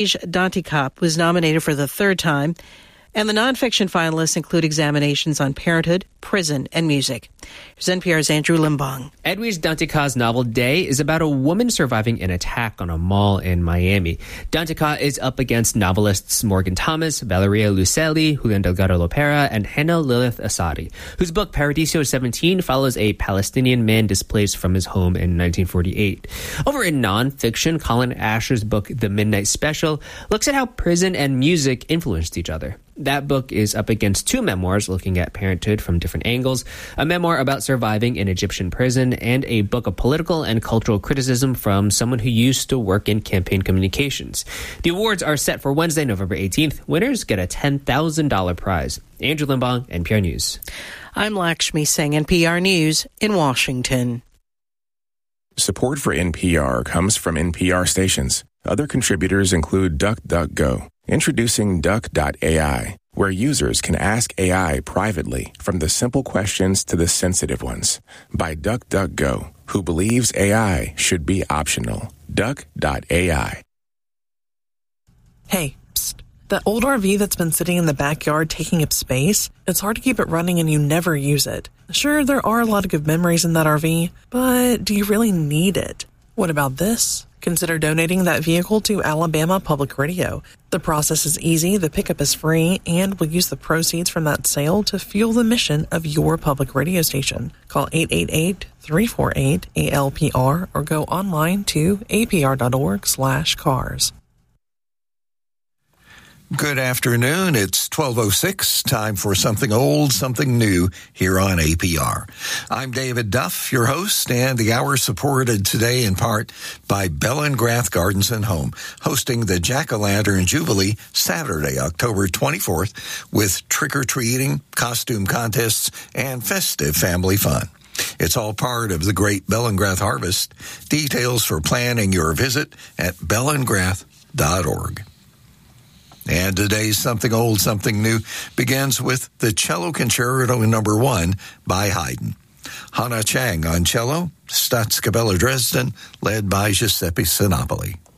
Danticat was nominated for the third time, and the nonfiction finalists include examinations on parenthood, prison, and music. Here's NPR's Andrew Limbong. Edwige Danticat's novel Day is about a woman surviving an attack on a mall in Miami. Danticat is up against novelists Morgan Thomas, Valeria Luiselli, Julian Delgado Lopera, and Hannah Lilith Asadi, whose book Paradiso 17 follows a Palestinian man displaced from his home in 1948. Over in nonfiction, Colin Asher's book The Midnight Special looks at how prison and music influenced each other. That book is up against two memoirs looking at parenthood from different angles, a memoir about surviving in Egyptian prison, and a book of political and cultural criticism from someone who used to work in campaign communications. The awards are set for Wednesday, November 18th. Winners get a $10,000 prize. Andrew Limbong, NPR News. I'm Lakshmi Singh, NPR News in Washington. Support for NPR comes from NPR stations. Other contributors include DuckDuckGo. Introducing Duck.ai, where users can ask AI privately from the simple questions to the sensitive ones. By DuckDuckGo, who believes AI should be optional. Duck.ai. Hey, psst. That old RV that's been sitting in the backyard taking up space, it's hard to keep it running and you never use it. Sure, there are a lot of good memories in that RV, but do you really need it? What about this? Consider donating that vehicle to Alabama Public Radio. The process is easy, the pickup is free, and we'll use the proceeds from that sale to fuel the mission of your public radio station. Call 888-348-ALPR or go online to apr.org/cars. Good afternoon. It's 12:06. Time for something old, something new here on APR. I'm David Duff, your host, and the hour supported today in part by Bellengrath Gardens and Home, hosting the Jack-O-Lantern Jubilee Saturday, October 24th, with trick-or-treating, costume contests, and festive family fun. It's all part of the Great Bellengrath Harvest. Details for planning your visit at bellengrath.org. And today's Something Old, Something New begins with the Cello Concerto No. 1 by Haydn. Hannah Chang on cello, Staatskapelle Dresden, led by Giuseppe Sinopoli.